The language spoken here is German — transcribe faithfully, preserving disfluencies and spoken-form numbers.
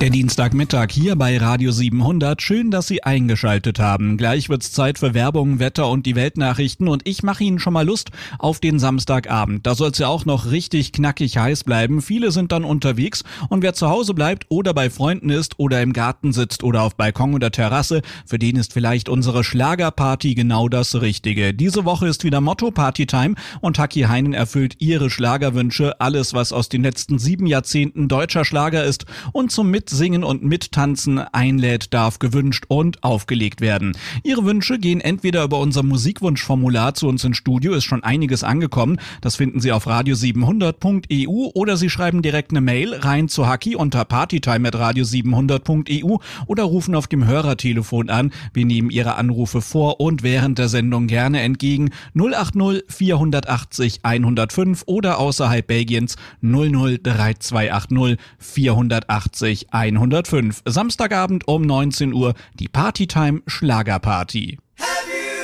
Der Dienstagmittag hier bei Radio siebenhundert. Schön, dass Sie eingeschaltet haben. Gleich wird's Zeit für Werbung, Wetter und die Weltnachrichten und ich mache Ihnen schon mal Lust auf den Samstagabend. Da soll's ja auch noch richtig knackig heiß bleiben. Viele sind dann unterwegs und wer zu Hause bleibt oder bei Freunden ist oder im Garten sitzt oder auf Balkon oder Terrasse, für den ist vielleicht unsere Schlagerparty genau das Richtige. Diese Woche ist wieder Motto Partytime und Haki Heinen erfüllt Ihre Schlagerwünsche. Alles, was aus den letzten sieben Jahrzehnten deutscher Schlager ist und zum Mitsingen und Mittanzen einlädt, darf gewünscht und aufgelegt werden. Ihre Wünsche gehen entweder über unser Musikwunschformular zu uns ins Studio, ist schon einiges angekommen. Das finden Sie auf radio siebenhundert punkt e u oder Sie schreiben direkt eine Mail rein zu Haki unter partytime at radio siebenhundert punkt e u oder rufen auf dem Hörertelefon an. Wir nehmen Ihre Anrufe vor und während der Sendung gerne entgegen. null acht null vierhundertachtzig hundertfünf oder außerhalb Belgiens null null drei zwei acht null vierhundertachtzig hundertfünf. Samstagabend um neunzehn Uhr die Partytime Schlagerparty.